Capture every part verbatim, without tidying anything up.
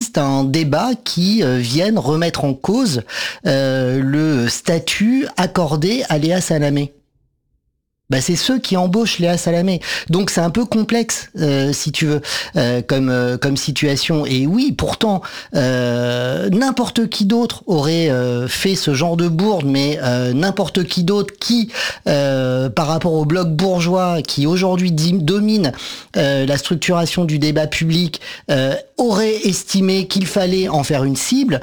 assiste à un débat qui euh, vienne remettre en cause euh, le statut accordé à Léa Salamé. Bah c'est ceux qui embauchent Léa Salamé. Donc c'est un peu complexe, euh, si tu veux, euh, comme euh, comme situation. Et oui, pourtant, euh, n'importe qui d'autre aurait euh, fait ce genre de bourde, mais euh, n'importe qui d'autre qui, euh, par rapport au bloc bourgeois qui aujourd'hui domine euh, la structuration du débat public, euh, aurait estimé qu'il fallait en faire une cible,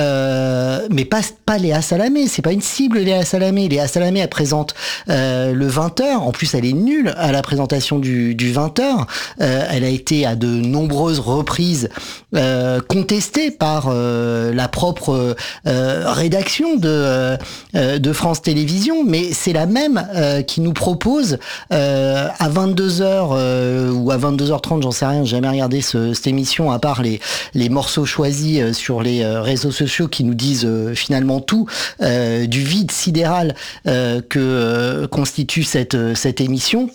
euh, mais pas pas Léa Salamé. C'est pas une cible, Léa Salamé. Léa Salamé, elle présente euh, le vingt heures. En plus, elle est nulle à la présentation du, du vingt heures. Euh, elle a été à de nombreuses reprises euh, contestée par euh, la propre euh, rédaction de, euh, de France Télévisions, mais c'est la même euh, qui nous propose euh, à vingt-deux heures euh, ou à vingt-deux heures trente, j'en sais rien, j'ai jamais regardé ce, cette émission à part les, les morceaux choisis euh, sur les euh, réseaux sociaux qui nous disent euh, finalement tout euh, du vide sidéral euh, que euh, constitue cette cette émission.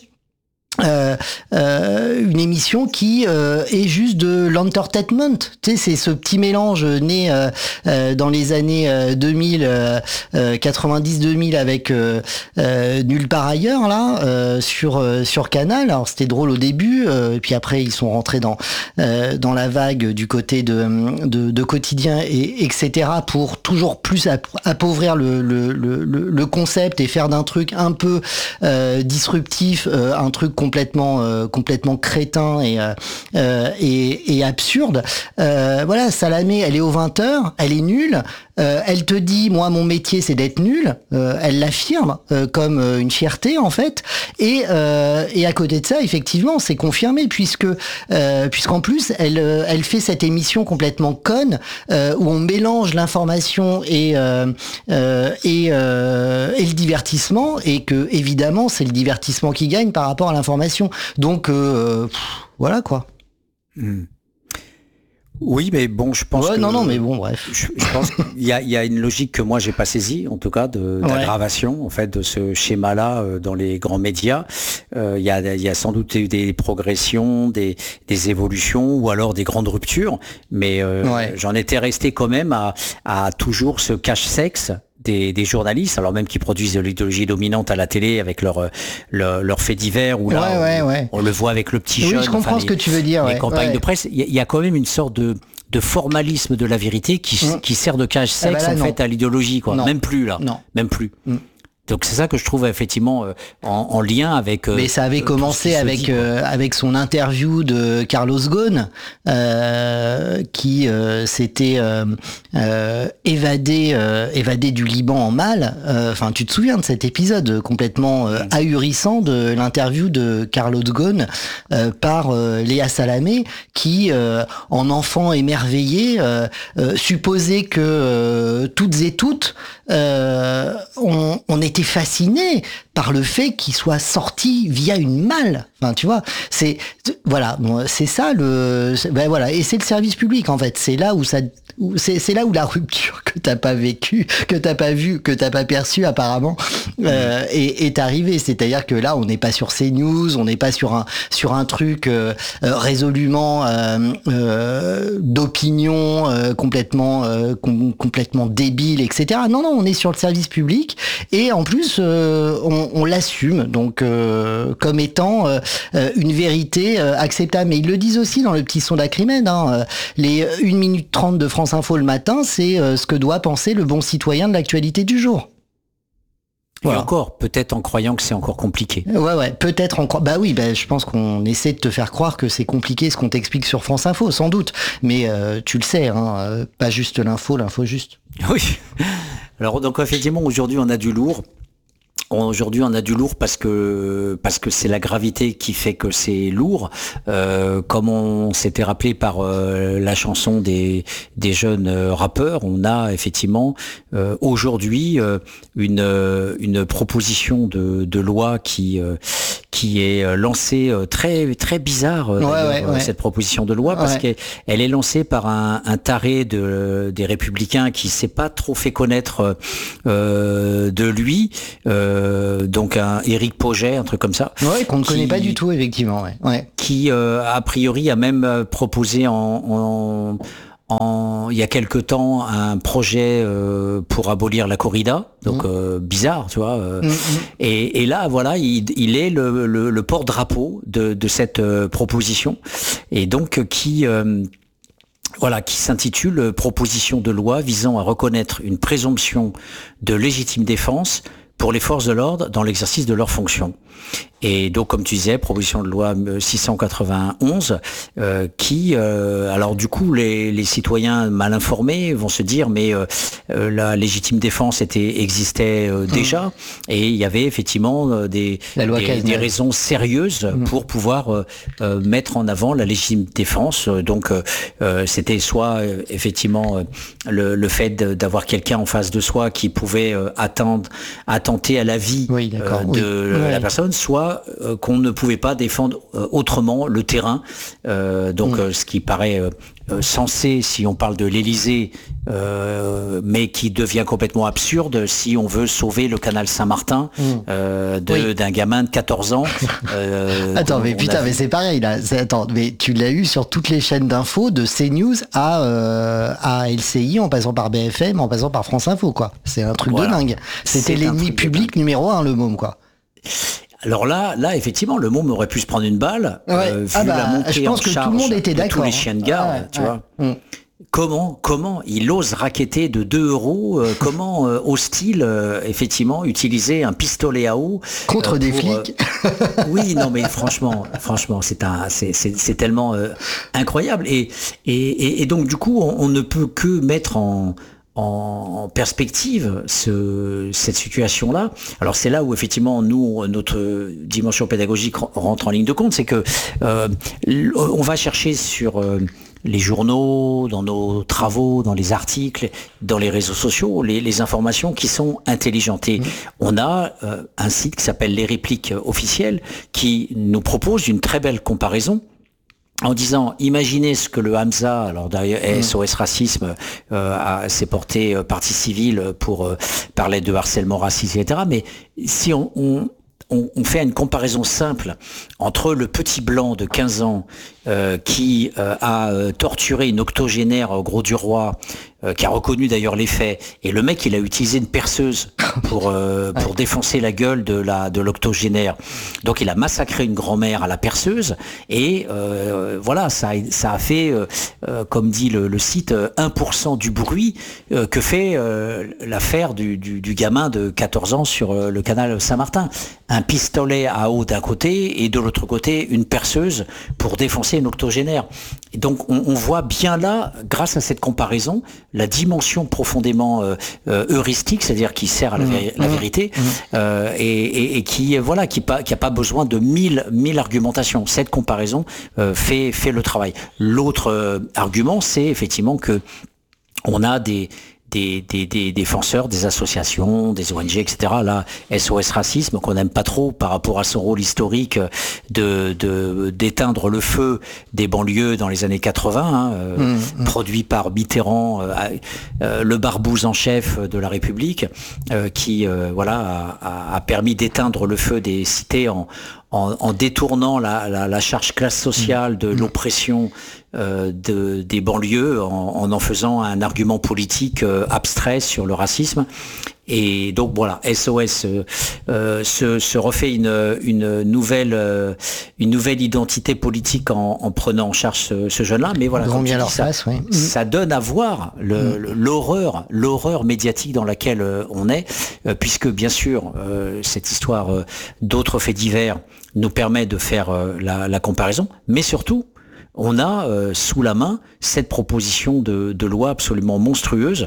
Euh, euh, une émission qui euh, est juste de l'entertainment, tu sais, c'est ce petit mélange né euh, euh, dans les années euh, deux mille, euh, euh, quatre-vingt-dix deux mille avec euh, euh, Nulle part ailleurs là euh, sur euh, sur Canal. Alors c'était drôle au début, euh, et puis après ils sont rentrés dans euh, dans la vague du côté de de, de quotidien et etc pour toujours plus appauvrir le le le, le concept et faire d'un truc un peu euh, disruptif euh, un truc complètement euh, complètement crétin et euh, et, et absurde. Euh, voilà, Salamé, elle est aux vingt heures, elle est nulle. Euh, elle te dit, moi, mon métier, c'est d'être nulle. Euh, elle l'affirme euh, comme euh, une fierté, en fait. Et, euh, et à côté de ça, effectivement, c'est confirmé, puisque euh, puisqu'en plus, elle, euh, elle fait cette émission complètement conne, euh, où on mélange l'information et, euh, euh, et, euh, et le divertissement, et que, évidemment, c'est le divertissement qui gagne par rapport à l'information. Donc, euh, pff, voilà, quoi. Mmh. Oui, mais bon, je pense ouais, que... non, non, mais bon, bref. Je, je pense qu'il y a, il y a une logique que moi, j'ai pas saisie, en tout cas, de, d'aggravation, ouais. en fait, de ce schéma-là euh, dans les grands médias. Euh, il y a, il y a sans doute eu des progressions, des, des évolutions, ou alors des grandes ruptures, mais euh, ouais. j'en étais resté quand même à, à toujours ce cache-sexe Des, des journalistes, alors même qui produisent de l'idéologie dominante à la télé avec leurs leur, leur faits divers, ou là ouais, ouais, on, ouais. on le voit avec le petit jeune. Oui, je comprends enfin, ce les, que tu veux dire. Les ouais, campagnes ouais. de presse, il y, y a quand même une sorte de, de formalisme de la vérité qui, mm. qui sert de cache-sexe ah bah là, en fait à l'idéologie, quoi. Non. Même plus là, non. même plus. Mm. Donc c'est ça que je trouve effectivement euh, en, en lien avec. Euh, Mais ça avait commencé avec dit, euh, avec son interview de Carlos Ghosn, euh, qui euh, s'était euh, euh, évadé euh, évadé du Liban en mal. Enfin, euh, tu te souviens de cet épisode complètement euh, ahurissant de l'interview de Carlos Ghosn euh, par euh, Léa Salamé, qui euh, en enfant émerveillé euh, euh, supposait que euh, toutes et toutes euh, on, on était fasciné par le fait qu'il soit sorti via une malle. Enfin, tu vois, c'est voilà, c'est ça le, ben voilà, et c'est le service public en fait. C'est là où ça, où c'est, c'est là où la rupture que t'as pas vécue, que t'as pas vue, que t'as pas perçue apparemment, euh, est, est arrivée. C'est-à-dire que là, on n'est pas sur CNews, on n'est pas sur un sur un truc euh, résolument euh, euh, d'opinion euh, complètement euh, com- complètement débile, et cetera. Non, non, on est sur le service public et en plus euh, on, on l'assume donc euh, comme étant euh, une vérité euh, acceptable. Mais ils le disent aussi dans le petit son d'acrimène, hein, les une minute trente de France Info le matin, c'est euh, ce que doit penser le bon citoyen de l'actualité du jour. Voilà. Et encore, peut-être en croyant que c'est encore compliqué. Ouais, ouais, peut-être en croyant. Bah oui, bah, je pense qu'on essaie de te faire croire que c'est compliqué ce qu'on t'explique sur France Info, sans doute. Mais euh, tu le sais, hein, euh, pas juste l'info, l'info juste. Oui. Alors donc effectivement, aujourd'hui, on a du lourd. Aujourd'hui, on a du lourd parce que parce que c'est la gravité qui fait que c'est lourd. Euh, comme on s'était rappelé par euh, la chanson des des jeunes rappeurs, on a effectivement euh, aujourd'hui euh, une une proposition de de loi qui euh, qui est lancée très très bizarre. Ouais, ouais, ouais. Cette proposition de loi parce ouais. qu'elle elle est lancée par un, un taré de des Républicains qui s'est pas trop fait connaître euh, de lui. Euh, Euh, donc un Éric Pauget, un truc comme ça. Ouais, qu'on ne connaît pas du tout, effectivement. Ouais. ouais. Qui, euh, a priori, a même proposé en, en, en il y a quelque temps un projet euh, pour abolir la corrida, donc mmh. euh, bizarre, tu vois. Euh, mmh. et, et là, voilà, il, il est le, le, le porte-drapeau de, de cette euh, proposition, et donc qui euh, voilà, qui s'intitule Proposition de loi visant à reconnaître une présomption de légitime défense pour les forces de l'ordre dans l'exercice de leurs fonctions. Et donc, comme tu disais, proposition de loi six cent quatre-vingt-onze, euh, qui, euh, alors du coup, les, les citoyens mal informés vont se dire, mais euh, la légitime défense était existait euh, déjà, mmh. et il y avait effectivement euh, des, des, des raisons sérieuses mmh. pour pouvoir euh, euh, mettre en avant la légitime défense. Donc, euh, c'était soit euh, effectivement euh, le, le fait d'avoir quelqu'un en face de soi qui pouvait euh, attendre, attenter à la vie oui, euh, de oui. la oui. personne, soit euh, qu'on ne pouvait pas défendre euh, autrement le terrain. Euh, donc, mmh. euh, ce qui paraît euh, euh, sensé si on parle de l'Élysée, euh, mais qui devient complètement absurde si on veut sauver le canal Saint-Martin mmh. euh, de, oui. d'un gamin de quatorze ans. Euh, attends, mais putain, a... mais c'est pareil là. C'est, attends, mais tu l'as eu sur toutes les chaînes d'infos de CNews à euh, à L C I, en passant par B F M, en passant par France Info, quoi. C'est un truc voilà. de dingue. C'était c'est l'ennemi public numéro un, le môme, quoi. Alors là, là, effectivement, le môme aurait pu se prendre une balle, ouais. euh, vu ah bah, la montée je pense en que charge tout le monde était de tous les hein. chiens de garde, ah ouais, tu ouais. vois. Mm. Comment, comment il ose racketter de deux euros euh, Comment euh, ose-t-il euh, effectivement utiliser un pistolet à eau contre euh, des pour, flics euh, Oui, non, mais franchement, franchement, c'est un, c'est, c'est, c'est tellement euh, incroyable. Et, et, et, et donc du coup, on, on ne peut que mettre en en perspective ce, cette situation-là. Alors c'est là où effectivement nous, notre dimension pédagogique rentre en ligne de compte, c'est que euh, on va chercher sur euh, les journaux, dans nos travaux, dans les articles, dans les réseaux sociaux, les, les informations qui sont intelligentes. Et mmh. on a euh, un site qui s'appelle Les Répliques Officielles qui nous propose une très belle comparaison en disant, imaginez ce que le Hamza, alors d'ailleurs mmh. S O S Racisme, euh, a, s'est porté euh, partie civile pour euh, parler de harcèlement raciste, et cetera. Mais si on, on, on, on fait une comparaison simple entre le petit blanc de quinze ans euh, qui euh, a euh, torturé une octogénaire au Gros du Roi, euh, qui a reconnu d'ailleurs les faits, et le mec il a utilisé une perceuse pour euh, pour ouais. défoncer la gueule de la de l'octogénaire. Donc il a massacré une grand-mère à la perceuse, et euh, voilà, ça ça a fait euh, euh, comme dit le, le site un pour cent du bruit euh, que fait euh, l'affaire du, du du gamin de quatorze ans sur euh, le canal Saint-Martin. Un pistolet à eau d'un côté et de l'autre côté une perceuse pour défoncer une octogénaire. Et donc on, on voit bien là, grâce à cette comparaison, la dimension profondément euh, euh, heuristique, c'est-à-dire qui sert à la, vé- mmh. la vérité, mmh. euh, et, et, et qui voilà, qui pas qui a pas besoin de mille mille argumentations. Cette comparaison euh, fait fait le travail. L'autre euh, argument, c'est effectivement que on a des Des, des, des défenseurs, des associations, des O N G, et cetera. Là, S O S Racisme, qu'on n'aime pas trop par rapport à son rôle historique de, de d'éteindre le feu des banlieues dans les années quatre-vingts, hein, euh, mmh, mmh. produit par Mitterrand, euh, euh, le barbouze en chef de la République, euh, qui euh, voilà a, a permis d'éteindre le feu des cités en En, en détournant la, la, la charge classe sociale de l'oppression euh, de, des banlieues, en, en en faisant un argument politique euh, abstrait sur le racisme. Et donc voilà, S O S euh, euh, se, se refait une, une nouvelle euh, une nouvelle identité politique en, en prenant en charge ce, ce jeune-là. Mais voilà, comme tu dis, ça, face, oui. ça donne à voir le, mmh. l'horreur l'horreur médiatique dans laquelle euh, on est, euh, puisque bien sûr euh, cette histoire euh, d'autres faits divers nous permet de faire euh, la, la comparaison, mais surtout on a euh, sous la main cette proposition de, de loi absolument monstrueuse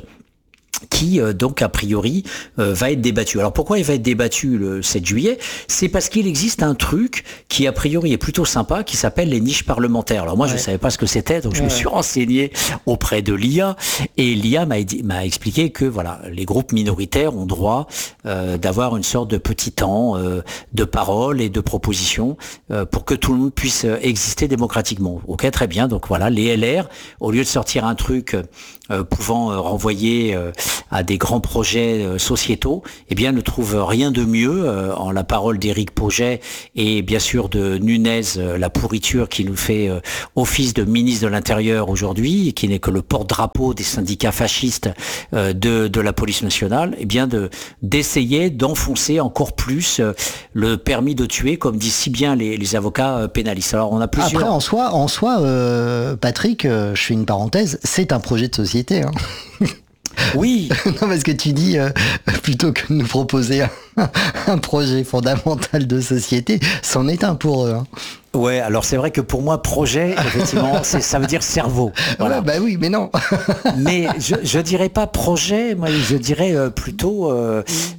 qui euh, donc a priori euh, va être débattu. Alors pourquoi il va être débattu le sept juillet ? C'est parce qu'il existe un truc qui a priori est plutôt sympa, qui s'appelle les niches parlementaires. Alors moi ouais. je savais pas ce que c'était, donc je ouais. me suis renseigné auprès de l'I A, et l'I A m'a, m'a expliqué que voilà, les groupes minoritaires ont droit euh, d'avoir une sorte de petit temps euh, de parole et de proposition euh, pour que tout le monde puisse exister démocratiquement. Ok, très bien. Donc voilà, les L R, au lieu de sortir un truc euh, pouvant euh, renvoyer euh, à des grands projets euh, sociétaux, eh bien ne trouve rien de mieux euh, en la parole d'Éric Pauget et bien sûr de Nunez, euh, la pourriture qui nous fait euh, office de ministre de l'Intérieur aujourd'hui, et qui n'est que le porte-drapeau des syndicats fascistes euh, de, de la police nationale, eh bien de d'essayer d'enfoncer encore plus euh, le permis de tuer, comme disent si bien les, les avocats euh, pénalistes. Alors on a plusieurs... Après, en soi, en soi euh, Patrick, euh, je fais une parenthèse, c'est un projet de société. Hein. Oui. Non, parce que tu dis, euh, plutôt que de nous proposer un, un projet fondamental de société, c'en est un pour eux. Hein. Ouais, alors c'est vrai que pour moi, projet, effectivement, c'est, ça veut dire cerveau. Voilà. Ouais, bah oui, mais non. Mais je, je dirais pas projet, moi je dirais euh, plutôt euh,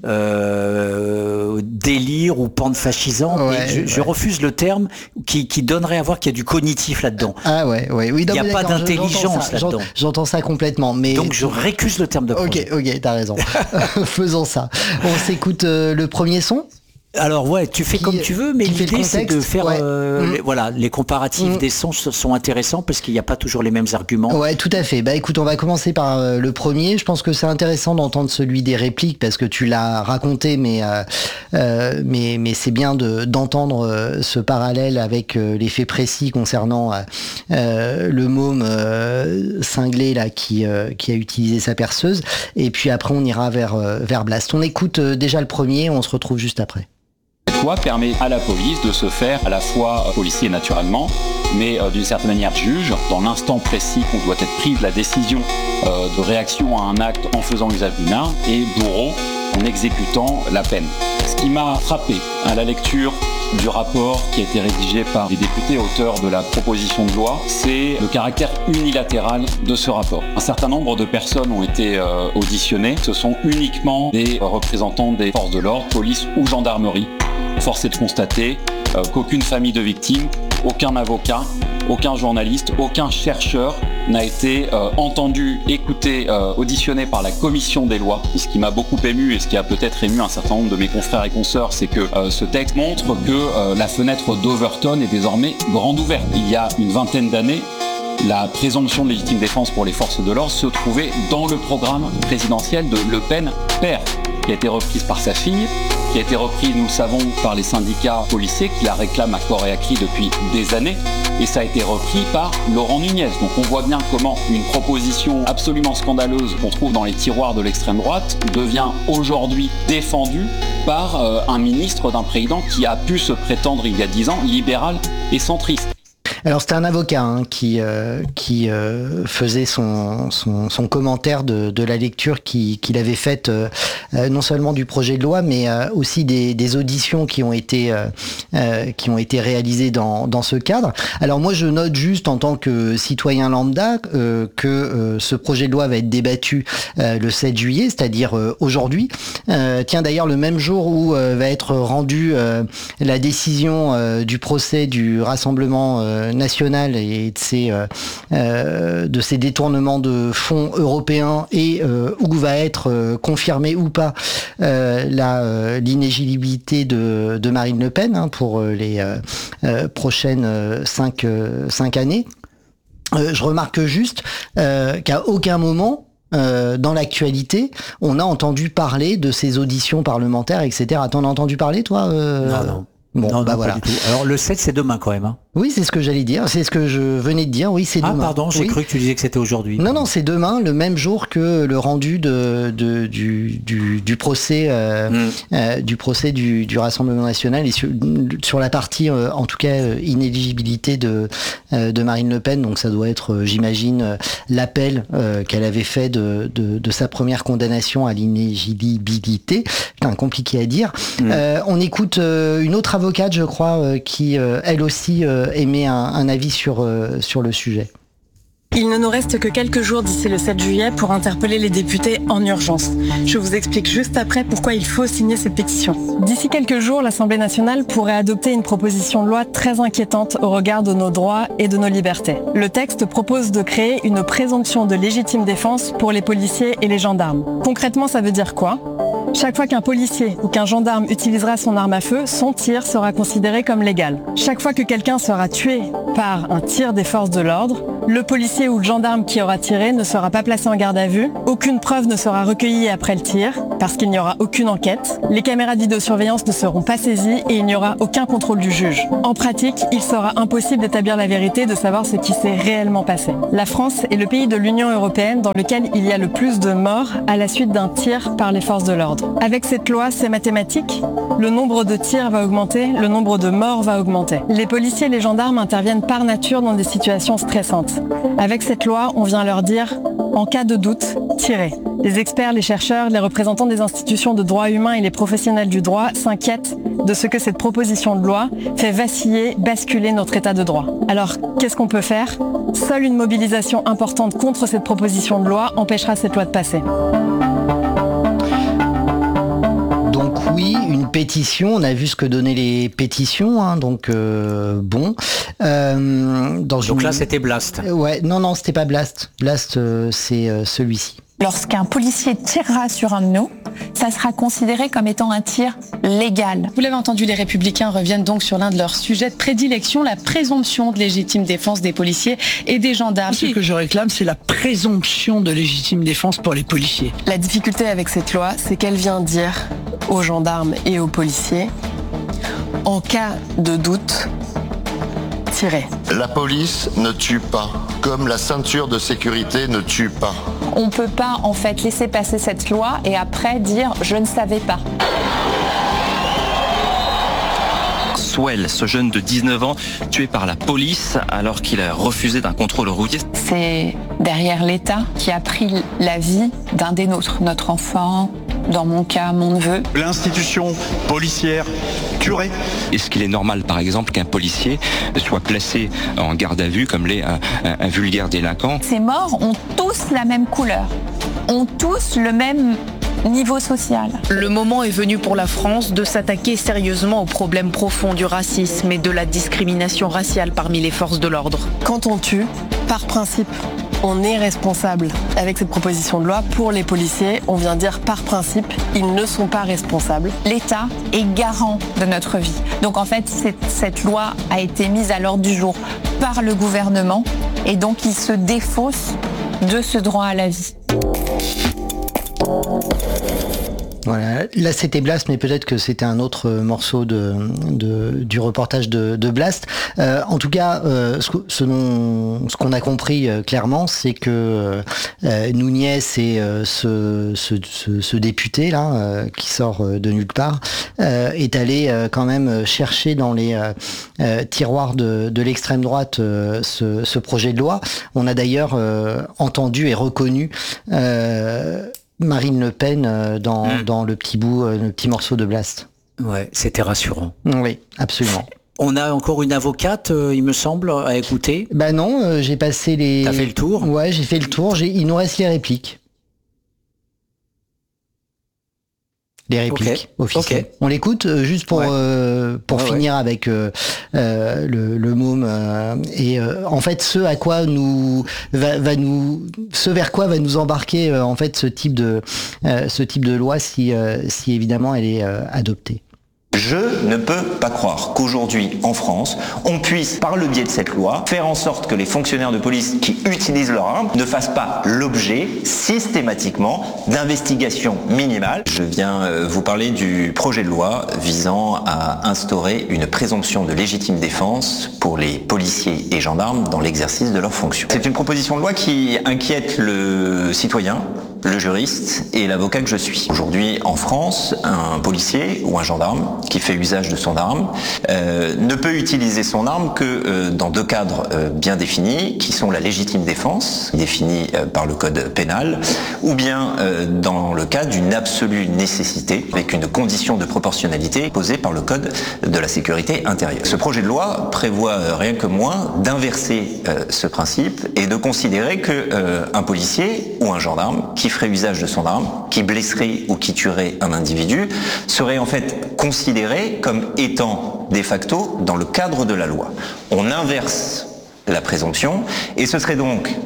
euh, délire ou pente fascisant. Ouais, je, ouais. je refuse le terme qui, qui donnerait à voir qu'il y a du cognitif là-dedans. Ah ouais, ouais, oui. Il n'y a pas d'intelligence j'entends là-dedans. Ça, j'entends ça complètement. Mais donc je récuse le terme de projet. Ok, ok, t'as raison. Faisons ça. On s'écoute euh, le premier son. Alors ouais, tu fais qui, comme tu veux, mais l'idée c'est de faire, ouais. euh, mmh. les, voilà, les comparatifs mmh. des sons sont intéressants parce qu'il n'y a pas toujours les mêmes arguments. Ouais, tout à fait. Bah écoute, on va commencer par euh, le premier. Je pense que c'est intéressant d'entendre celui des répliques parce que tu l'as raconté, mais euh, euh, mais mais c'est bien de d'entendre euh, ce parallèle avec euh, les faits précis concernant euh, le môme euh, cinglé là qui euh, qui a utilisé sa perceuse. Et puis après, on ira vers euh, vers Blast. On écoute euh, déjà le premier. On se retrouve juste après. Cette loi permet à la police de se faire à la fois policier naturellement, mais euh, d'une certaine manière juge, dans l'instant précis qu'on doit être prise la décision euh, de réaction à un acte en faisant usage d'une arme, et bourreau en exécutant la peine. Ce qui m'a frappé à la lecture du rapport qui a été rédigé par les députés auteurs de la proposition de loi, c'est le caractère unilatéral de ce rapport. Un certain nombre de personnes ont été euh, auditionnées, ce sont uniquement des représentants des forces de l'ordre, police ou gendarmerie. Force est de constater euh, qu'aucune famille de victimes, aucun avocat, aucun journaliste, aucun chercheur n'a été euh, entendu, écouté, euh, auditionné par la commission des lois. Et ce qui m'a beaucoup ému et ce qui a peut-être ému un certain nombre de mes confrères et consoeurs, c'est que euh, ce texte montre que euh, la fenêtre d'Overton est désormais grande ouverte. Il y a une vingtaine d'années, la présomption de légitime défense pour les forces de l'ordre se trouvait dans le programme présidentiel de Le Pen père, qui a été reprise par sa fille, qui a été reprise, nous le savons, par les syndicats policiers qui la réclament à corps et à cri depuis des années, et ça a été repris par Laurent Nunez. Donc on voit bien comment une proposition absolument scandaleuse qu'on trouve dans les tiroirs de l'extrême droite devient aujourd'hui défendue par euh, un ministre d'un président qui a pu se prétendre il y a dix ans libéral et centriste. Alors c'était un avocat hein, qui euh, qui euh, faisait son, son son commentaire de de la lecture qui qu'il avait faite euh, non seulement du projet de loi mais euh, aussi des des auditions qui ont été euh, euh, qui ont été réalisées dans dans ce cadre. Alors moi je note juste en tant que citoyen lambda euh, que euh, ce projet de loi va être débattu euh, le sept juillet, c'est-à-dire euh, aujourd'hui. Euh, tiens d'ailleurs le même jour où euh, va être rendue euh, la décision euh, du procès du Rassemblement euh, national et de ces euh, euh, de ces détournements de fonds européens et euh, où va être euh, confirmé ou pas euh, la euh, l'inéligibilité de, de Marine Le Pen hein, pour euh, les euh, euh, prochaines euh, cinq euh, cinq années. Euh, je remarque juste euh, qu'à aucun moment Euh, dans l'actualité, on a entendu parler de ces auditions parlementaires, et cetera. T'en as entendu parler, toi euh... Non, non. Bon, non, bah non, voilà. pas du tout. Alors le sept, c'est demain quand même. Hein. Oui, c'est ce que j'allais dire. C'est ce que je venais de dire. Oui, c'est ah, demain. Ah pardon, j'ai oui. cru que tu disais que c'était aujourd'hui. Non, non, c'est demain, le même jour que le rendu de, de du, du, du procès, euh, mm. euh, du procès du, du Rassemblement national et sur, sur la partie, euh, en tout cas, euh, inéligibilité de euh, de Marine Le Pen. Donc ça doit être, euh, j'imagine, euh, l'appel euh, qu'elle avait fait de, de de sa première condamnation à l'inéligibilité. Putain, compliqué à dire. Mm. Euh, on écoute euh, une autre avocate, je crois, euh, qui euh, elle aussi euh, émet un, un avis sur euh, sur le sujet. Il ne nous reste que quelques jours d'ici le sept juillet pour interpeller les députés en urgence. Je vous explique juste après pourquoi il faut signer cette pétition. D'ici quelques jours, l'Assemblée nationale pourrait adopter une proposition de loi très inquiétante au regard de nos droits et de nos libertés. Le texte propose de créer une présomption de légitime défense pour les policiers et les gendarmes. Concrètement, ça veut dire quoi ? Chaque fois qu'un policier ou qu'un gendarme utilisera son arme à feu, son tir sera considéré comme légal. Chaque fois que quelqu'un sera tué par un tir des forces de l'ordre, Le policier ou le gendarme qui aura tiré ne sera pas placé en garde à vue. Aucune preuve ne sera recueillie après le tir, parce qu'il n'y aura aucune enquête. Les caméras de vidéosurveillance ne seront pas saisies et il n'y aura aucun contrôle du juge. En pratique, il sera impossible d'établir la vérité, de savoir ce qui s'est réellement passé. La France est le pays de l'Union européenne dans lequel il y a le plus de morts à la suite d'un tir par les forces de l'ordre. Avec cette loi, c'est mathématique. Le nombre de tirs va augmenter, le nombre de morts va augmenter. Les policiers et les gendarmes interviennent par nature dans des situations stressantes. Avec cette loi, on vient leur dire, en cas de doute, tirez. Les experts, les chercheurs, les représentants des institutions de droits humains et les professionnels du droit s'inquiètent de ce que cette proposition de loi fait vaciller, basculer notre état de droit. Alors, qu'est-ce qu'on peut faire ? Seule une mobilisation importante contre cette proposition de loi empêchera cette loi de passer. Donc oui, une pétition, on a vu ce que donnaient les pétitions, hein, donc euh, bon. Euh, dans donc une... là, c'était Blast. Euh, ouais, non, non, c'était pas Blast. Blast, euh, c'est euh, celui-ci. Lorsqu'un policier tirera sur un de nous, ça sera considéré comme étant un tir légal. Vous l'avez entendu, les Républicains reviennent donc sur l'un de leurs sujets de prédilection, la présomption de légitime défense des policiers et des gendarmes. Ce que je réclame, c'est la présomption de légitime défense pour les policiers. La difficulté avec cette loi, c'est qu'elle vient dire aux gendarmes et aux policiers, en cas de doute, tirez. La police ne tue pas, comme la ceinture de sécurité ne tue pas. On ne peut pas en fait laisser passer cette loi et après dire « je ne savais pas ». Swell, ce jeune de dix-neuf ans, tué par la police alors qu'il a refusé d'un contrôle routier. C'est derrière l'État qui a pris la vie d'un des nôtres, notre enfant, dans mon cas, mon neveu. L'institution policière tuerait. Est-ce qu'il est normal, par exemple, qu'un policier soit placé en garde à vue comme l'est un, un, un vulgaire délinquant ? Ces morts ont tous la même couleur, ont tous le même niveau social. Le moment est venu pour la France de s'attaquer sérieusement aux problèmes profonds du racisme et de la discrimination raciale parmi les forces de l'ordre. Quand on tue, par principe, on est responsable. Avec cette proposition de loi, pour les policiers, on vient dire par principe, ils ne sont pas responsables. L'État est garant de notre vie. Donc en fait, cette, cette loi a été mise à l'ordre du jour par le gouvernement et donc il se défausse de ce droit à la vie. Voilà, là c'était Blast, mais peut-être que c'était un autre morceau de, de du reportage de, de Blast. Euh, en tout cas, euh, ce, ce, dont, ce qu'on a compris euh, clairement, c'est que euh, Núñez et euh, ce, ce, ce, ce député là euh, qui sort de nulle part euh, est allé euh, quand même chercher dans les euh, euh, tiroirs de, de l'extrême droite euh, ce, ce projet de loi. On a d'ailleurs euh, entendu et reconnu euh, Marine Le Pen euh, dans, mmh. dans le petit bout, euh, le petit morceau de Blast. Ouais, c'était rassurant. Oui, absolument. On a encore une avocate, euh, il me semble, à écouter. Bah non, euh, j'ai passé les... T'as fait le tour ? Ouais, j'ai fait le tour. J'ai... Il nous reste les répliques. Les répliques okay. officielles. Okay. On l'écoute euh, juste pour ouais. euh, pour ouais, finir ouais. avec euh, euh, le, le môme euh, et euh, en fait ce à quoi nous va, va nous ce vers quoi va nous embarquer euh, en fait ce type de euh, ce type de loi si euh, si évidemment elle est euh, adoptée. Je ne peux pas croire qu'aujourd'hui, en France, on puisse, par le biais de cette loi, faire en sorte que les fonctionnaires de police qui utilisent leur arme ne fassent pas l'objet, systématiquement, d'investigations minimales. Je viens vous parler du projet de loi visant à instaurer une présomption de légitime défense pour les policiers et gendarmes dans l'exercice de leurs fonctions. C'est une proposition de loi qui inquiète le citoyen, le juriste et l'avocat que je suis. Aujourd'hui, en France, un policier ou un gendarme qui fait usage de son arme euh, ne peut utiliser son arme que euh, dans deux cadres euh, bien définis, qui sont la légitime défense, définie euh, par le code pénal, ou bien euh, dans le cas d'une absolue nécessité, avec une condition de proportionnalité posée par le code de la sécurité intérieure. Ce projet de loi prévoit euh, rien que moins d'inverser euh, ce principe et de considérer que euh, un policier ou un gendarme qui ferait usage de son arme, qui blesserait ou qui tuerait un individu, serait en fait considéré comme étant de facto dans le cadre de la loi. On inverse la présomption et ce serait donc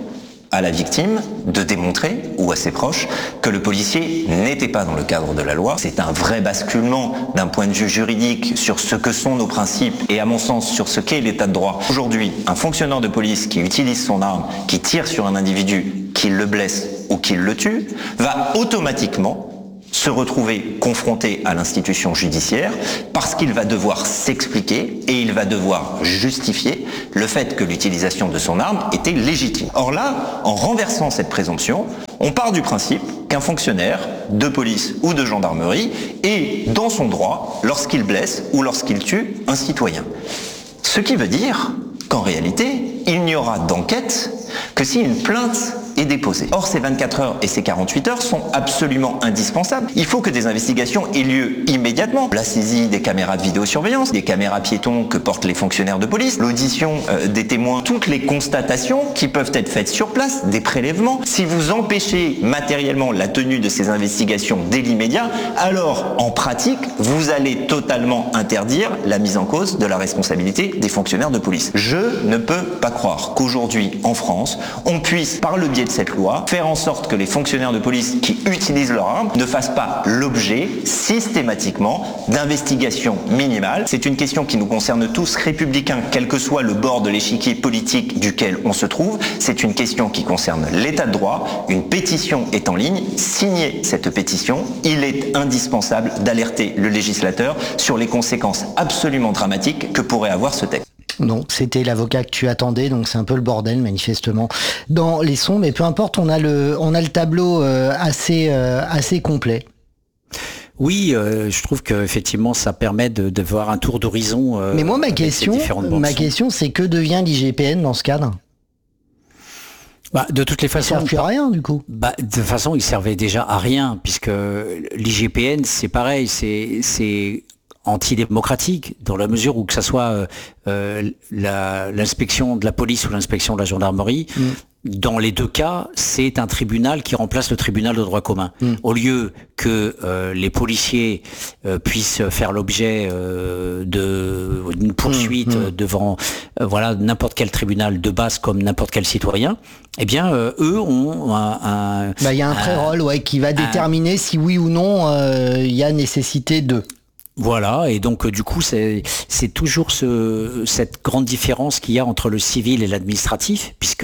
à la victime de démontrer, ou à ses proches, que le policier n'était pas dans le cadre de la loi. C'est un vrai basculement d'un point de vue juridique sur ce que sont nos principes et à mon sens sur ce qu'est l'état de droit. Aujourd'hui, un fonctionnaire de police qui utilise son arme, qui tire sur un individu, qui le blesse ou qui le tue, va automatiquement se retrouver confronté à l'institution judiciaire parce qu'il va devoir s'expliquer et il va devoir justifier le fait que l'utilisation de son arme était légitime. Or là, en renversant cette présomption, on part du principe qu'un fonctionnaire de police ou de gendarmerie est dans son droit lorsqu'il blesse ou lorsqu'il tue un citoyen. Ce qui veut dire qu'en réalité, il n'y aura d'enquête que si une plainte est déposée. Or, ces vingt-quatre heures et ces quarante-huit heures sont absolument indispensables. Il faut que des investigations aient lieu immédiatement. La saisie des caméras de vidéosurveillance, des caméras piétons que portent les fonctionnaires de police, l'audition euh, des témoins, toutes les constatations qui peuvent être faites sur place, des prélèvements. Si vous empêchez matériellement la tenue de ces investigations dès l'immédiat, alors, en pratique, vous allez totalement interdire la mise en cause de la responsabilité des fonctionnaires de police. Je ne peux pas croire qu'aujourd'hui, en France, on puisse, par le biais de cette loi, faire en sorte que les fonctionnaires de police qui utilisent leur arme ne fassent pas l'objet systématiquement d'investigations minimales. C'est une question qui nous concerne tous, républicains, quel que soit le bord de l'échiquier politique duquel on se trouve. C'est une question qui concerne l'état de droit. Une pétition est en ligne. Signez cette pétition. Il est indispensable d'alerter le législateur sur les conséquences absolument dramatiques que pourrait avoir ce texte. Non, c'était l'avocat que tu attendais, donc c'est un peu le bordel manifestement dans les sons, mais peu importe, on a le, on a le tableau euh, assez, euh, assez complet. Oui, euh, je trouve que effectivement ça permet de, de voir un tour d'horizon. Euh, mais moi ma question, ma question, c'est que devient l'I G P N dans ce cadre ? Bah, de toutes les façons, il ne sert plus à rien du coup. Bah, de toute façon, il servait déjà à rien puisque l'I G P N, c'est pareil, c'est c'est antidémocratique dans la mesure où que ça soit euh, la, l'inspection de la police ou l'inspection de la gendarmerie, mmh. dans les deux cas, c'est un tribunal qui remplace le tribunal de droit commun. Mmh. Au lieu que euh, les policiers euh, puissent faire l'objet euh, de d'une poursuite mmh. devant euh, voilà n'importe quel tribunal de base comme n'importe quel citoyen, eh bien euh, eux ont un, un bah il y a un pré-roll ouais qui va un, déterminer si oui ou non il euh, y a nécessité de. Voilà, et donc du coup c'est c'est toujours ce cette grande différence qu'il y a entre le civil et l'administratif, puisque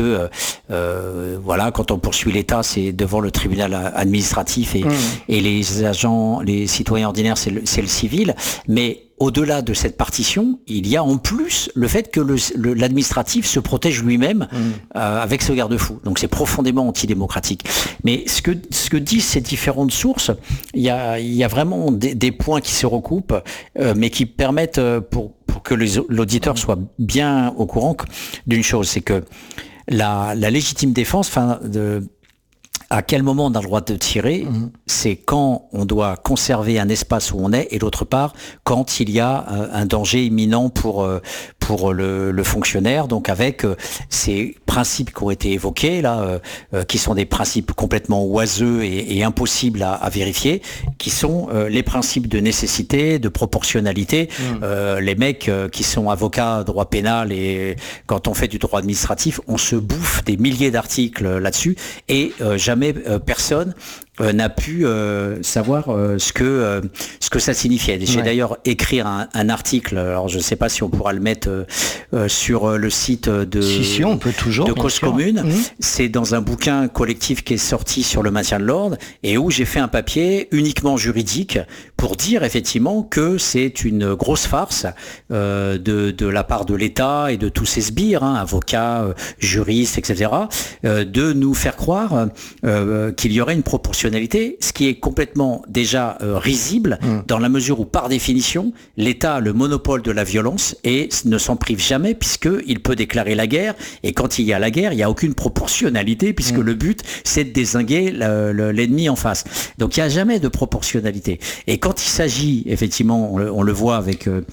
euh, voilà, quand on poursuit l'État, c'est devant le tribunal administratif et, mmh. et les agents, les citoyens ordinaires, c'est le, c'est le civil, mais au-delà de cette partition, il y a en plus le fait que le, le, l'administratif se protège lui-même mmh. euh, avec ce garde-fou. Donc c'est profondément antidémocratique. Mais ce que ce que disent ces différentes sources, il y a il y a vraiment des, des points qui se recoupent, euh, mais qui permettent euh, pour pour que les, l'auditeur soit bien au courant d'une chose, c'est que la la légitime défense, enfin de à quel moment on a le droit de tirer, mmh. c'est quand on doit conserver un espace où on est, et d'autre part, quand il y a euh, un danger imminent pour euh, pour le, le fonctionnaire, donc avec euh, ces principes qui ont été évoqués là, euh, euh, qui sont des principes complètement oiseux et, et impossibles à, à vérifier, qui sont euh, les principes de nécessité, de proportionnalité. Mmh. Euh, les mecs euh, qui sont avocats droit pénal, et quand on fait du droit administratif, on se bouffe des milliers d'articles là-dessus, et euh, jamais euh, personne Euh, n'a pu euh, savoir euh, ce que euh, ce que ça signifiait. J'ai ouais. d'ailleurs écrit un, un article. Alors je ne sais pas si on pourra le mettre euh, euh, sur euh, le site de si, si, on peut toujours, de Cause Commune. Mmh. C'est dans un bouquin collectif qui est sorti sur le maintien de l'ordre, et où j'ai fait un papier uniquement juridique pour dire effectivement que c'est une grosse farce euh, de de la part de l'État et de tous ces sbires, hein, avocats, euh, juristes, et cetera, euh, de nous faire croire euh, qu'il y aurait une proportion, ce qui est complètement déjà euh, risible, mmh. dans la mesure où, par définition, l'État a le monopole de la violence et ne s'en prive jamais, puisqu'il peut déclarer la guerre, et quand il y a la guerre, il n'y a aucune proportionnalité, puisque mmh. le but, c'est de dézinguer le, le, l'ennemi en face. Donc il n'y a jamais de proportionnalité. Et quand il s'agit, effectivement, on le, on le voit avec... Euh,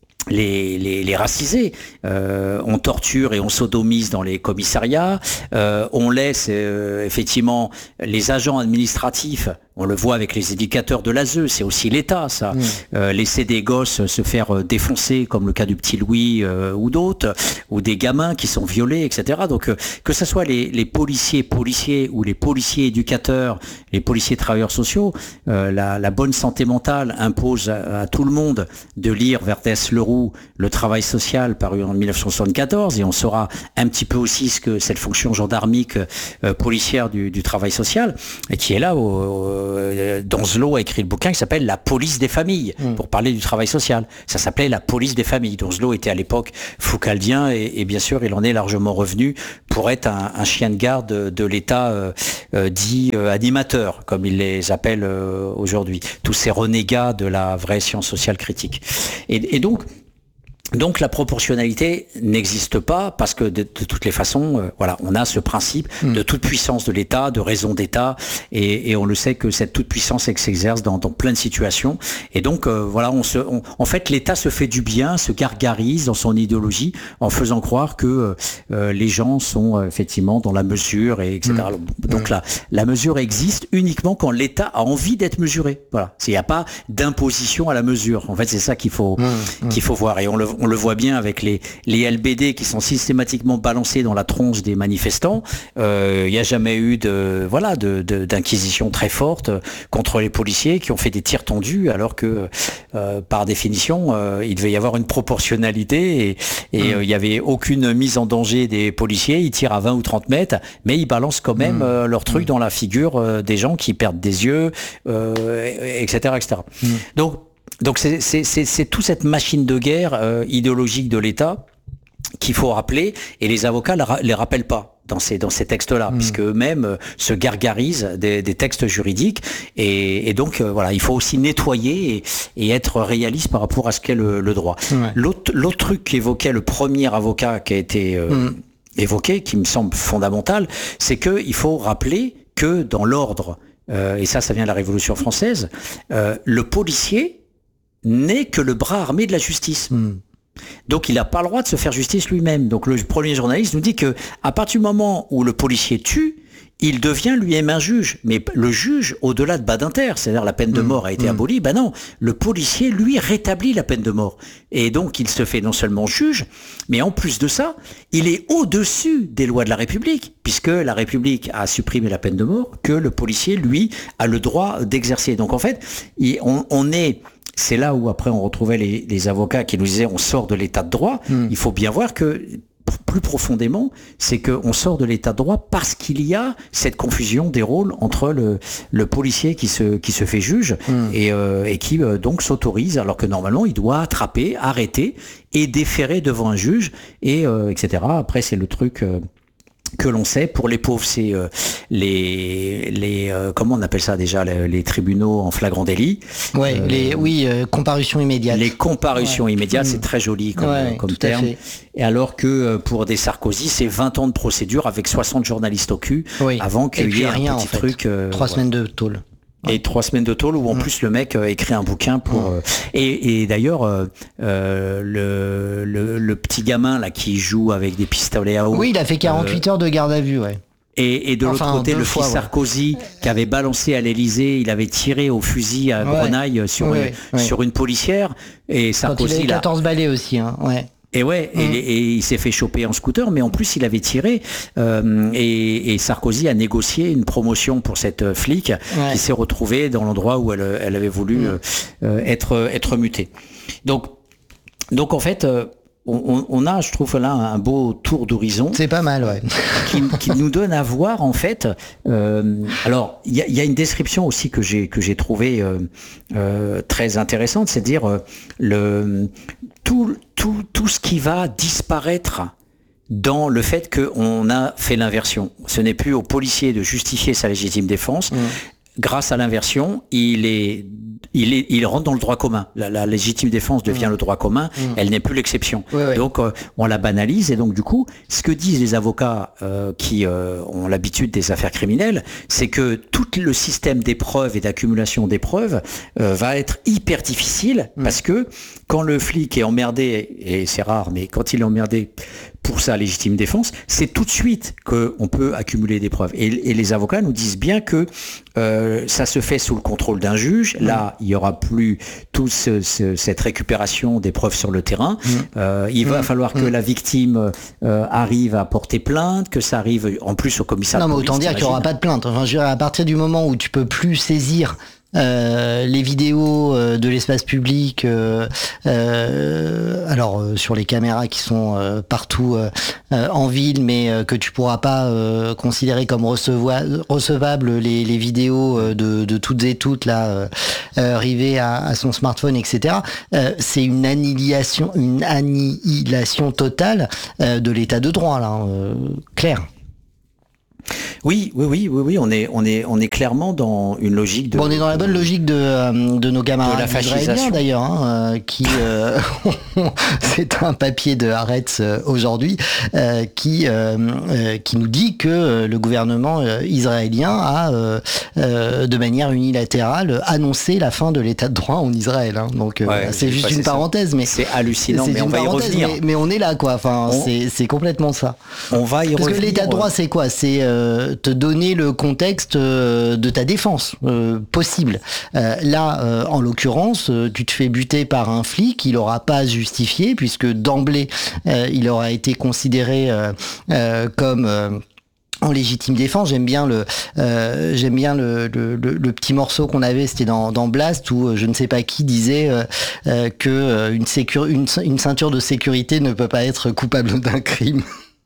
Les, les, les racisés, euh, on torture et on sodomise dans les commissariats, euh, on laisse euh, effectivement les agents administratifs On le voit avec les éducateurs de l'A S E, c'est aussi l'État, ça. Mmh. Euh, laisser des gosses se faire défoncer, comme le cas du petit Louis euh, ou d'autres, ou des gamins qui sont violés, et cetera. Donc, euh, que ce soit les, les policiers, policiers ou les policiers éducateurs, les policiers travailleurs sociaux, euh, la, la bonne santé mentale impose à, à tout le monde de lire Vertès Leroux, Le travail social, paru en mille neuf cent soixante-quatorze, et on saura un petit peu aussi ce que cette fonction gendarmique euh, policière du, du travail social, et qui est là au, au Donzelot a écrit le bouquin qui s'appelle La police des familles, mmh. pour parler du travail social. Ça s'appelait La police des familles. Donzelot était à l'époque foucaldien et, et bien sûr il en est largement revenu pour être un, un chien de garde de, de l'État euh, euh, dit euh, animateur, comme il les appelle euh, aujourd'hui. Tous ces renégats de la vraie science sociale critique. Et, et donc, Donc la proportionnalité n'existe pas parce que de, de toutes les façons, euh, voilà, on a ce principe mmh. de toute puissance de l'État, de raison d'État, et, et on le sait que cette toute puissance s'exerce dans, dans plein de situations. Et donc euh, voilà, on se, on, en fait, l'État se fait du bien, se gargarise dans son idéologie en faisant croire que euh, les gens sont euh, effectivement dans la mesure, et etc. Mmh. Donc mmh. la, la mesure existe uniquement quand l'État a envie d'être mesuré. Voilà, il n'y a pas d'imposition à la mesure. En fait, c'est ça qu'il faut mmh. qu'il faut voir, et on le On le voit bien avec les, les L B D qui sont systématiquement balancés dans la tronche des manifestants. Il euh, n'y a jamais eu de, voilà, de, de, d'inquisition très forte contre les policiers qui ont fait des tirs tendus, alors que, euh, par définition, euh, il devait y avoir une proportionnalité et il mmh. n'y euh, avait aucune mise en danger des policiers. Ils tirent à vingt ou trente mètres, mais ils balancent quand même mmh. euh, leur truc mmh. dans la figure euh, des gens qui perdent des yeux, euh, et cetera, et cetera. Mmh. Donc, Donc c'est, c'est, c'est, c'est toute cette machine de guerre euh, idéologique de l'État qu'il faut rappeler, et les avocats ne les rappellent pas dans ces, dans ces textes-là, mmh. puisque eux-mêmes euh, se gargarisent des, des textes juridiques, et, et donc euh, voilà, il faut aussi nettoyer et, et être réaliste par rapport à ce qu'est le, le droit. Ouais. L'autre, l'autre truc qu'évoquait le premier avocat qui a été euh, mmh. évoqué, qui me semble fondamental, c'est qu'il faut rappeler que dans l'ordre, euh, et ça, ça vient de la Révolution française, euh, le policier n'est que le bras armé de la justice. Mmh. Donc il n'a pas le droit de se faire justice lui-même. Donc le premier journaliste nous dit que à partir du moment où le policier tue, il devient lui-même un juge. Mais le juge, au-delà de Badinter, c'est-à-dire la peine de mort a été mmh. abolie, ben non, le policier, lui, rétablit la peine de mort. Et donc il se fait non seulement juge, mais en plus de ça, il est au-dessus des lois de la République, puisque la République a supprimé la peine de mort, que le policier, lui, a le droit d'exercer. Donc en fait, il, on, on est... C'est là où après on retrouvait les, les avocats qui nous disaient on sort de l'état de droit. Mmh. Il faut bien voir que plus profondément, c'est qu'on sort de l'état de droit parce qu'il y a cette confusion des rôles entre le, le policier qui se, qui se fait juge mmh. et, euh, et qui euh, donc s'autorise, alors que normalement il doit attraper, arrêter et déférer devant un juge, et euh, et cetera. Après c'est le truc... Euh, que l'on sait, pour les pauvres, c'est euh, les, les euh, comment on appelle ça déjà, les, les tribunaux en flagrant délit. Ouais, euh, les, oui, euh, comparution immédiate. Les comparutions ouais. immédiates, mmh. c'est très joli comme, ouais, comme terme. Et alors que euh, pour des Sarkozy, c'est vingt ans de procédure avec soixante journalistes au cul, oui. avant qu'il y ait rien, un petit en fait. truc. Euh, Trois ouais. semaines de tôle. Et trois semaines de tôle où en mmh. plus le mec euh, écrit un bouquin pour mmh. euh, et, et d'ailleurs euh, euh, le, le le petit gamin là qui joue avec des pistolets à eau. Oui, il a fait quarante-huit euh, heures de garde à vue, ouais. Et, et de enfin, l'autre côté, le fois, fils ouais. Sarkozy qui avait balancé à l'Élysée, il avait tiré au fusil à ouais. grenaille sur ouais, une, ouais. sur une policière, et Sarkozy. Quand il avait quatorze balais aussi, hein. Ouais. Et ouais, mmh. et, et il s'est fait choper en scooter, mais en plus il avait tiré, euh, et, et Sarkozy a négocié une promotion pour cette flic ouais. qui s'est retrouvée dans l'endroit où elle, elle avait voulu mmh. euh, être, être mutée. Donc, donc en fait, euh, on, on a, je trouve là, un beau tour d'horizon. C'est pas mal, ouais. qui, qui nous donne à voir en fait. Euh, alors, il y a, y a une description aussi que j'ai que j'ai trouvé euh, euh, très intéressante, c'est-à-dire euh, le tout tout tout ce qui va disparaître dans le fait qu'on a fait l'inversion. Ce n'est plus au policier de justifier sa légitime défense. Mmh. Grâce à l'inversion, il est, il est, il rentre dans le droit commun. La, la légitime défense devient mmh. le droit commun. Mmh. Elle n'est plus l'exception. Oui, oui. Donc, euh, on la banalise. Et donc, du coup, ce que disent les avocats euh, qui euh, ont l'habitude des affaires criminelles, c'est que tout le système d'épreuves et d'accumulation d'épreuves euh, va être hyper difficile mmh. parce que quand le flic est emmerdé, et c'est rare, mais quand il est emmerdé pour sa légitime défense, c'est tout de suite qu'on peut accumuler des preuves. Et, et les avocats nous disent bien que euh, ça se fait sous le contrôle d'un juge. Là, il n'y aura plus toute ce, ce, cette récupération des preuves sur le terrain. Mmh. Euh, il va mmh. falloir que mmh. la victime euh, arrive à porter plainte, que ça arrive en plus au commissariat. Non, mais autant dire qu'il n'y aura pas de plainte. Enfin, je dirais, à partir du moment où tu peux plus saisir Euh, les vidéos euh, de l'espace public, euh, euh, alors euh, sur les caméras qui sont euh, partout euh, euh, en ville, mais euh, que tu pourras pas euh, considérer comme recevoir, recevables les, les vidéos euh, de, de toutes et toutes là euh, euh, rivées à, à son smartphone, et cetera. Euh, c'est une annihilation, une annihilation totale euh, de l'état de droit là, euh, clair. Oui, oui, oui, oui, oui, on est, on est, on est clairement dans une logique de. Bon, on est dans la bonne logique de de nos camarades israéliens d'ailleurs, hein, euh, qui euh, c'est un papier de Haaretz euh, aujourd'hui euh, qui euh, euh, qui nous dit que le gouvernement euh, israélien a euh, euh, de manière unilatérale annoncé la fin de l'état de droit en Israël. Hein. Donc euh, ouais, c'est juste une parenthèse, ça. mais c'est hallucinant. C'est mais on va y revenir. Mais, mais on est là, quoi. Enfin, on... c'est c'est complètement ça. On va y Parce revenir. que l'état de droit, c'est quoi? C'est euh, te donner le contexte euh, de ta défense euh, possible. Euh, là, euh, en l'occurrence, euh, tu te fais buter par un flic, il n'aura pas à se justifier puisque d'emblée, euh, il aura été considéré euh, euh, comme euh, en légitime défense. J'aime bien le euh, j'aime bien le, le, le, le petit morceau qu'on avait, c'était dans, dans Blast, où euh, je ne sais pas qui disait euh, euh, que euh, une, sécur- une, une ceinture de sécurité ne peut pas être coupable d'un crime.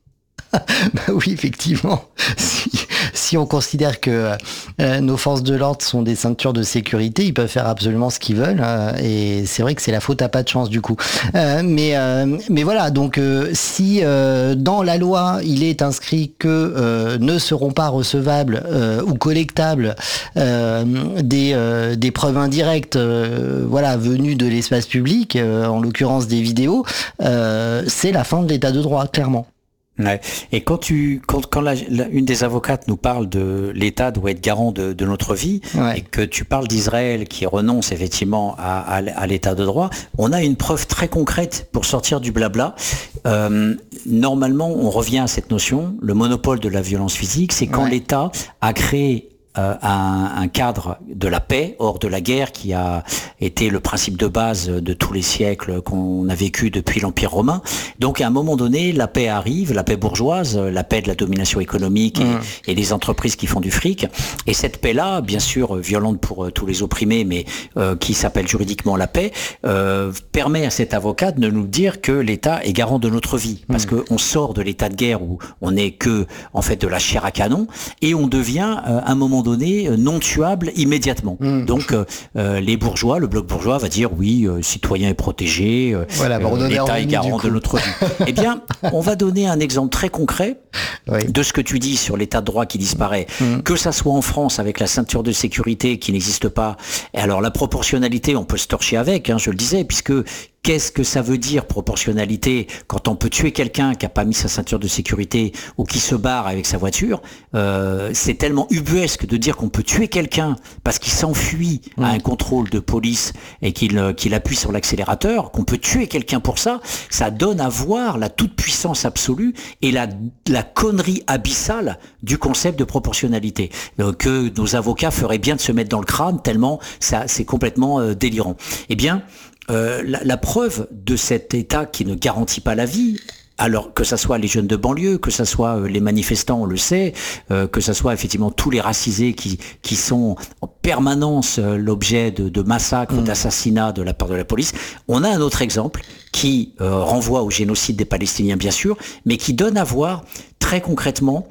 Bah oui, effectivement. Si, si on considère que euh, nos forces de l'ordre sont des ceintures de sécurité, ils peuvent faire absolument ce qu'ils veulent. Euh, et c'est vrai que c'est la faute à pas de chance du coup. Euh, mais euh, mais voilà. Donc euh, si euh, dans la loi il est inscrit que euh, ne seront pas recevables euh, ou collectables euh, des euh, des preuves indirectes, euh, voilà, venues de l'espace public, euh, en l'occurrence des vidéos, euh, c'est la fin de l'état de droit, clairement. Ouais. Et quand tu, quand, quand la, la, une des avocates nous parle de l'État doit être garant de, de notre vie, ouais. et que tu parles d'Israël qui renonce effectivement à, à, à l'État de droit, on a une preuve très concrète pour sortir du blabla. Euh, normalement, on revient à cette notion, le monopole de la violence physique, c'est quand ouais. l'État a créé Euh, un, un cadre de la paix hors de la guerre qui a été le principe de base de tous les siècles qu'on a vécu depuis l'Empire romain. Donc à un moment donné, la paix arrive, la paix bourgeoise, la paix de la domination économique et, mmh. et des entreprises qui font du fric. Et cette paix-là, bien sûr violente pour euh, tous les opprimés, mais euh, qui s'appelle juridiquement la paix, euh, permet à cet avocat de nous dire que l'État est garant de notre vie. Parce mmh. qu'on sort de l'état de guerre où on n'est que en fait de la chair à canon et on devient euh, à un moment donné non tuable immédiatement. Mmh. Donc euh, les bourgeois, le bloc bourgeois va dire oui, euh, citoyen est protégé, euh, voilà, bah, euh, l'État est garant de notre vie. Eh bien, on va donner un exemple très concret oui. de ce que tu dis sur l'état de droit qui disparaît. Mmh. Que ça soit en France avec la ceinture de sécurité qui n'existe pas. Et alors la proportionnalité, on peut se torcher avec, hein, je le disais, puisque qu'est-ce que ça veut dire proportionnalité quand on peut tuer quelqu'un qui a pas mis sa ceinture de sécurité ou qui se barre avec sa voiture? euh, C'est tellement ubuesque de dire qu'on peut tuer quelqu'un parce qu'il s'enfuit mmh. à un contrôle de police et qu'il qu'il appuie sur l'accélérateur, qu'on peut tuer quelqu'un pour ça. Ça donne à voir la toute-puissance absolue et la, la connerie abyssale du concept de proportionnalité euh, que nos avocats feraient bien de se mettre dans le crâne tellement ça c'est complètement euh, délirant. Eh bien, Euh, la, la preuve de cet État qui ne garantit pas la vie, alors que ça soit les jeunes de banlieue, que ça soit euh, les manifestants, on le sait, euh, que ça soit effectivement tous les racisés qui qui sont en permanence euh, l'objet de, de massacres, mmh. d'assassinats de la part de la police. On a un autre exemple qui euh, renvoie au génocide des Palestiniens bien sûr, mais qui donne à voir très concrètement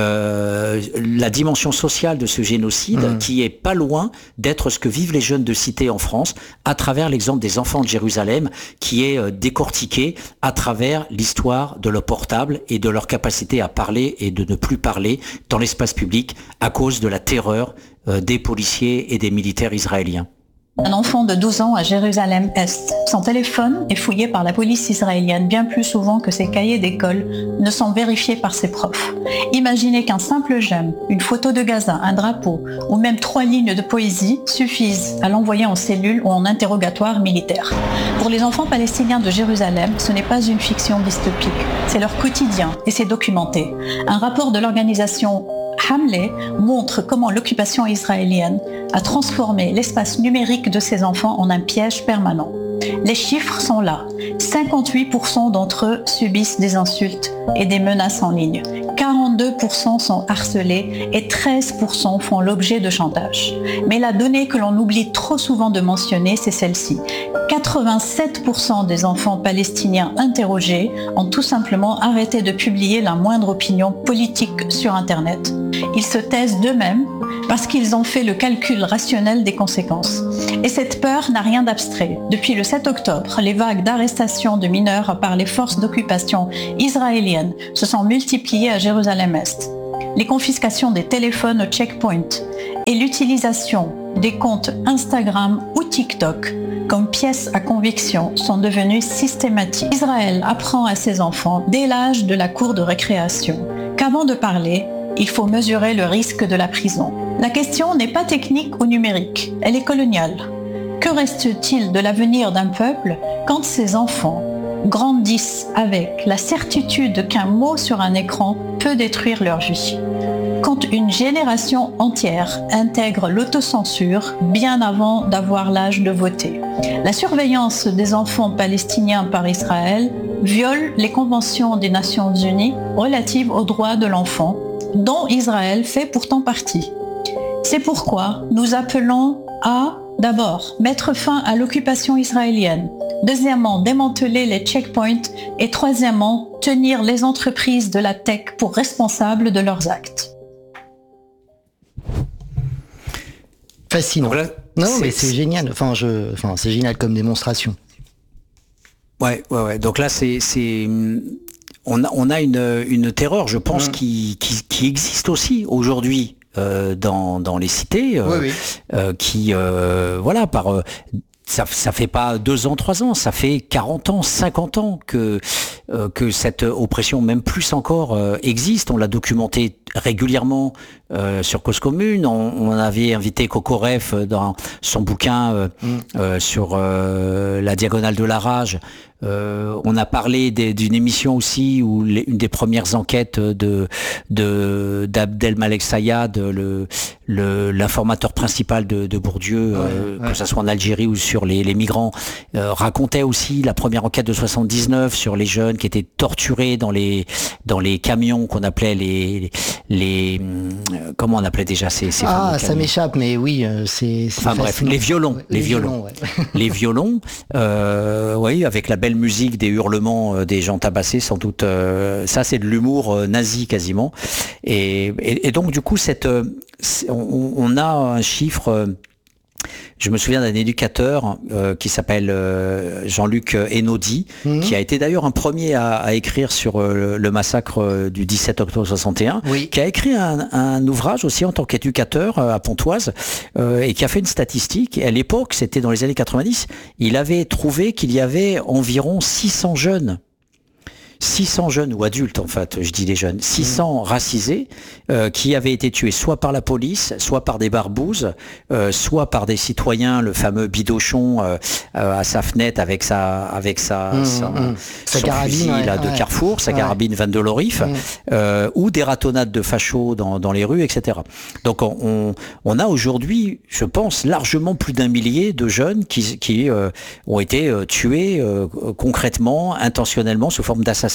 Euh, la dimension sociale de ce génocide mmh. qui est pas loin d'être ce que vivent les jeunes de cité en France à travers l'exemple des enfants de Jérusalem qui est euh, décortiqué à travers l'histoire de leur portable et de leur capacité à parler et de ne plus parler dans l'espace public à cause de la terreur euh, des policiers et des militaires israéliens. Un enfant de douze ans à Jérusalem-Est. Son téléphone est fouillé par la police israélienne bien plus souvent que ses cahiers d'école ne sont vérifiés par ses profs. Imaginez qu'un simple j'aime, une photo de Gaza, un drapeau ou même trois lignes de poésie suffisent à l'envoyer en cellule ou en interrogatoire militaire. Pour les enfants palestiniens de Jérusalem, ce n'est pas une fiction dystopique, c'est leur quotidien et c'est documenté. Un rapport de l'organisation Hamlet montre comment l'occupation israélienne a transformé l'espace numérique de ces enfants en un piège permanent. Les chiffres sont là. cinquante-huit pour cent d'entre eux subissent des insultes et des menaces en ligne. quarante-deux pour cent sont harcelés et treize pour cent font l'objet de chantage. Mais la donnée que l'on oublie trop souvent de mentionner, c'est celle-ci. quatre-vingt-sept pour cent des enfants palestiniens interrogés ont tout simplement arrêté de publier la moindre opinion politique sur Internet. Ils se taisent d'eux-mêmes parce qu'ils ont fait le calcul rationnel des conséquences. Et cette peur n'a rien d'abstrait. Depuis le sept octobre, les vagues d'arrestations de mineurs par les forces d'occupation israéliennes se sont multipliées à Jérusalem-Est. Les confiscations des téléphones au checkpoint et l'utilisation des comptes Instagram ou TikTok comme pièces à conviction sont devenues systématiques. Israël apprend à ses enfants dès l'âge de la cour de récréation qu'avant de parler, il faut mesurer le risque de la prison. La question n'est pas technique ou numérique, elle est coloniale. Que reste-t-il de l'avenir d'un peuple quand ses enfants grandissent avec la certitude qu'un mot sur un écran peut détruire leur vie? Quand une génération entière intègre l'autocensure bien avant d'avoir l'âge de voter. La surveillance des enfants palestiniens par Israël viole les conventions des Nations Unies relatives aux droits de l'enfant, dont Israël fait pourtant partie. C'est pourquoi nous appelons à, d'abord, mettre fin à l'occupation israélienne, deuxièmement, démanteler les checkpoints et troisièmement, tenir les entreprises de la tech pour responsables de leurs actes. Fascinant. Voilà, non, c'est, mais c'est génial. Enfin, je, enfin, c'est génial comme démonstration. Ouais, ouais, ouais. Donc là, c'est, c'est, on a, on a une, une terreur, je pense, mmh. qui, qui, qui existe aussi aujourd'hui euh, dans, dans les cités, euh, oui, oui. Euh, qui, euh, voilà, par euh, ça, ça fait pas deux ans, trois ans, ça fait quarante ans, cinquante ans que euh, que cette oppression, même plus encore, euh, existe. On l'a documenté régulièrement euh, sur Cause Commune. On, on avait invité Coco Reff dans son bouquin euh, mmh. euh, sur euh, la diagonale de la rage. Euh, on a parlé des, d'une émission aussi où les, une des premières enquêtes de, de d'Abdel Malek Sayad, le, le l'informateur principal de, de Bourdieu, ouais, euh, ouais. que ça soit en Algérie ou sur les, les migrants, euh, racontait aussi la première enquête de soixante-dix-neuf sur les jeunes qui étaient torturés dans les dans les camions qu'on appelait les les comment on appelait déjà ces, ces ah ça m'échappe mais oui c'est, c'est enfin bref les violons les, les violons, violons ouais. les violons euh, oui avec la belle musique des hurlements euh, des gens tabassés sans doute euh, ça c'est de l'humour euh, nazi quasiment et, et, et donc du coup cette euh, on, on a un chiffre euh, je me souviens d'un éducateur euh, qui s'appelle euh, Jean-Luc Enaudi, mmh. qui a été d'ailleurs un premier à, à écrire sur euh, le massacre euh, du dix-sept octobre soixante et un, oui. qui a écrit un, un ouvrage aussi en tant qu'éducateur euh, à Pontoise euh, et qui a fait une statistique. Et à l'époque, c'était dans les années quatre-vingt-dix, il avait trouvé qu'il y avait environ six cents jeunes. six cents jeunes ou adultes en fait, je dis les jeunes, six cents mmh. racisés euh, qui avaient été tués soit par la police, soit par des barbouzes, euh, soit par des citoyens, le fameux Bidochon euh, euh, à sa fenêtre avec sa avec sa, mmh, sa mmh. son carabine, fusil ouais, là, de ouais. Carrefour, sa ouais. carabine Van de Lorif, mmh. euh, ou des ratonnades de fachos dans, dans les rues, et cetera. Donc on, on, on a aujourd'hui, je pense, largement plus d'un millier de jeunes qui, qui euh, ont été euh, tués euh, concrètement, intentionnellement, sous forme d'assassinat.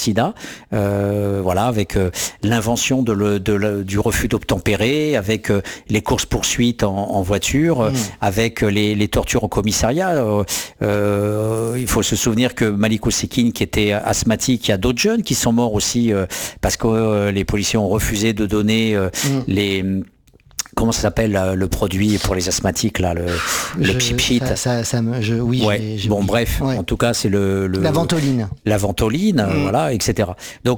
Euh, voilà, avec euh, l'invention de le, de le, du refus d'obtempérer, avec euh, les courses-poursuites en, en voiture, mmh. avec euh, les, les tortures au commissariat. Euh, euh, il faut se souvenir que Malik Oussekine, qui était asthmatique, il y a d'autres jeunes qui sont morts aussi euh, parce que euh, les policiers ont refusé de donner euh, mmh. les... Comment ça s'appelle le produit pour les asthmatiques là, le, le pipit. Ça, ça, ça me, je, oui. Ouais. J'ai, j'ai bon, oublié. bref, ouais. en tout cas, c'est le, le la ventoline. La ventoline, mmh. voilà, et cetera. Donc,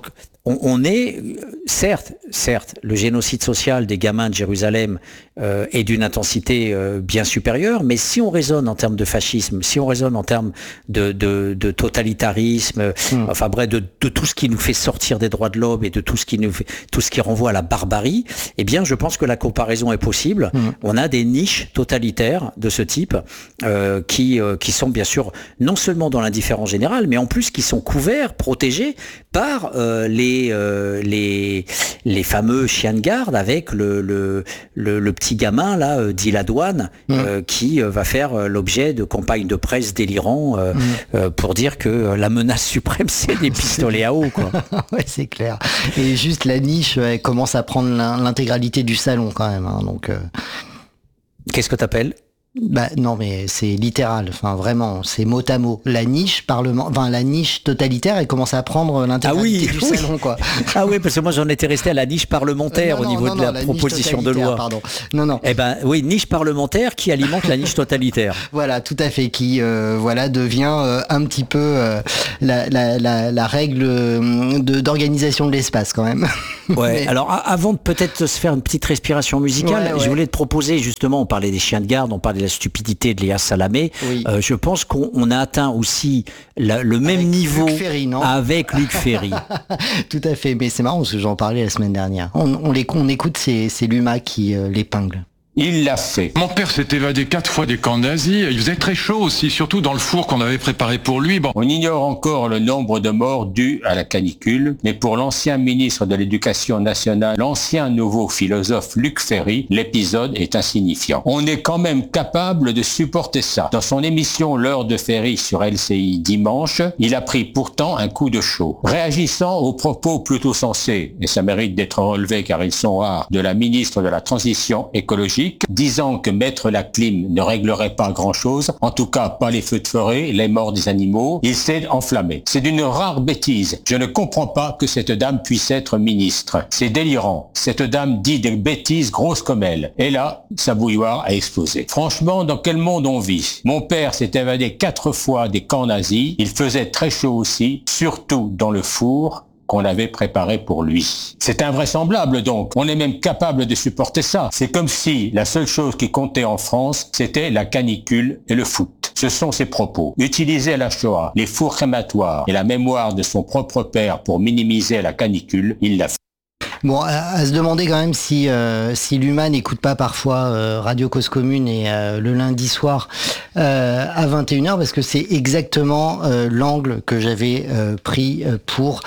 on, on est, certes, certes, le génocide social des gamins de Jérusalem euh, est d'une intensité euh, bien supérieure, mais si on raisonne en termes de fascisme, si on raisonne en termes de, de, de totalitarisme, mmh. enfin bref, de, de tout ce qui nous fait sortir des droits de l'homme et de tout ce qui nous fait, tout ce qui renvoie à la barbarie, eh bien, je pense que la comparaison est possible. Mmh. On a des niches totalitaires de ce type euh, qui, euh, qui sont bien sûr non seulement dans l'indifférence générale, mais en plus qui sont couverts, protégés par euh, les, euh, les, les fameux chiens de garde avec le, le, le, le petit gamin là, euh, dit la douane, mmh. euh, qui euh, va faire euh, l'objet de campagnes de presse délirants euh, mmh. euh, pour dire que euh, la menace suprême, c'est des pistolets à eau, quoi. Ouais, c'est clair. Et juste la niche, elle commence à prendre l'intégralité du salon quand même. Hein, donc, euh... Qu'est-ce que t'appelles ? Bah non, mais c'est littéral. Enfin vraiment, c'est mot à mot. La niche parlement, enfin la niche totalitaire, elle commence à prendre l'intégralité ah oui, du oui. salon, quoi. Ah oui, parce que moi j'en étais resté à la niche parlementaire euh, non, au niveau non, de la, non, la proposition de loi. Pardon. Non, non. Eh ben oui, niche parlementaire qui alimente la niche totalitaire. Voilà, tout à fait, qui euh, voilà devient euh, un petit peu euh, la, la, la, la règle de, d'organisation de l'espace quand même. Ouais. Mais... Alors a- avant de peut-être se faire une petite respiration musicale, ouais, ouais. je voulais te proposer justement, on parlait des chiens de garde, on parlait de la stupidité de Léa Salamé. Oui. Euh, je pense qu'on on a atteint aussi la, le même avec niveau Luc Ferry, non avec Luc Ferry. Tout à fait, mais c'est marrant parce que j'en parlais la semaine dernière. On, on, les, on écoute, c'est, c'est Luma qui euh, l'épingle. Il l'a fait. Mon père s'est évadé quatre fois des camps nazis. Il faisait très chaud aussi, surtout dans le four qu'on avait préparé pour lui. Bon. On ignore encore le nombre de morts dus à la canicule, mais pour l'ancien ministre de l'Éducation nationale, l'ancien nouveau philosophe Luc Ferry, l'épisode est insignifiant. On est quand même capable de supporter ça. Dans son émission L'heure de Ferry sur L C I dimanche, il a pris pourtant un coup de chaud. Réagissant aux propos plutôt sensés, et ça mérite d'être relevé car ils sont rares, de la ministre de la Transition écologique, disant que mettre la clim ne réglerait pas grand-chose, en tout cas pas les feux de forêt, les morts des animaux, il s'est enflammé. C'est d'une rare bêtise. Je ne comprends pas que cette dame puisse être ministre. C'est délirant. Cette dame dit des bêtises grosses comme elle. Et là, sa bouilloire a explosé. Franchement, dans quel monde on vit ? Mon père s'est évadé quatre fois des camps nazis. Il faisait très chaud aussi, surtout dans le four qu'on avait préparé pour lui. C'est invraisemblable donc. On est même capable de supporter ça. C'est comme si la seule chose qui comptait en France, c'était la canicule et le foot. Ce sont ses propos. Utiliser la Shoah, les fours crématoires et la mémoire de son propre père pour minimiser la canicule, il l'a fait. Bon, à, à se demander quand même si euh, si l'Humain n'écoute pas parfois euh, Radio Cause Commune et euh, le lundi soir euh, à vingt et une heures, parce que c'est exactement euh, l'angle que j'avais euh, pris euh, pour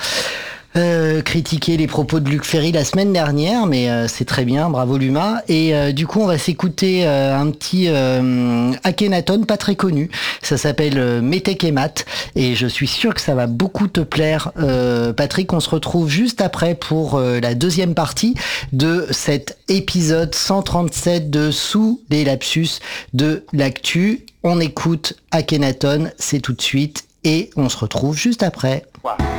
Euh, critiquer les propos de Luc Ferry la semaine dernière, mais euh, c'est très bien, bravo Luma. Et euh, du coup, on va s'écouter euh, un petit euh, Akhenaton pas très connu. Ça s'appelle euh, Metek et Mat, et je suis sûr que ça va beaucoup te plaire, euh, Patrick. On se retrouve juste après pour euh, la deuxième partie de cet épisode cent trente-sept de Sous les lapsus de l'actu. On écoute Akhenaton, c'est tout de suite, et on se retrouve juste après. Wow.